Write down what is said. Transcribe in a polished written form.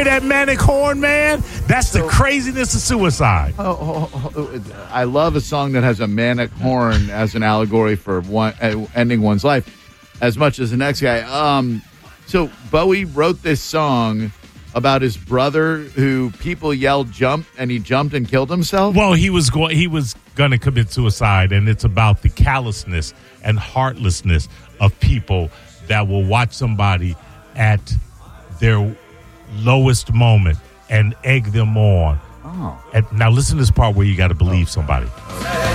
that manic horn, man. That's the craziness of suicide. I love a song that has a manic horn as an allegory for ending one's life as much as the next guy. So Bowie wrote this song about his brother who people yelled jump, and he jumped and killed himself? Well, he was going to commit suicide, and it's about the callousness and heartlessness of people that will watch somebody at their lowest moment and egg them on. Oh. And now listen to this part where you got to believe somebody.